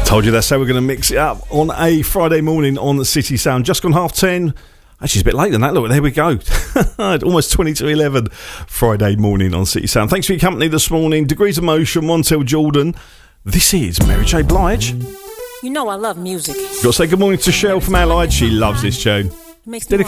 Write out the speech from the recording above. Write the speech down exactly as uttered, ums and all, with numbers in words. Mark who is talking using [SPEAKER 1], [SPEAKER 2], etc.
[SPEAKER 1] Told you that's how we're going to mix it up on a Friday morning on the City Sound. Just gone half ten. Actually, it's a bit later than that. Look, there we go. Almost twenty to eleven Friday morning on City Sound. Thanks for your company this morning. Degrees of Motion, Montel Jordan. This is Mary J. Blige.
[SPEAKER 2] You know I love music.
[SPEAKER 1] Got to say good morning to Shell from Allied. She loves this tune.
[SPEAKER 2] It makes me want